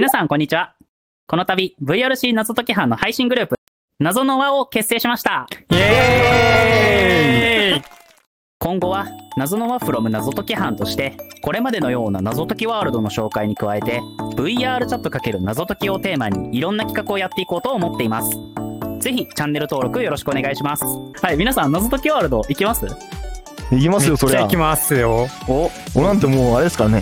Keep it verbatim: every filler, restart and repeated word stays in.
皆さんこんにちは。この度 ブイアールシー 謎解き班の配信グループ謎の輪を結成しました。 イエーイ。 今後は謎の輪 from 謎解き班としてこれまでのような謎解きワールドの紹介に加えて ブイアール チャット×謎解きをテーマにいろんな企画をやっていこうと思っています。ぜひチャンネル登録よろしくお願いします。はい、皆さん謎解きワールド行きます？ 行きますよ、そりゃ。 行きますよ。 お、俺なんてもうあれですからね、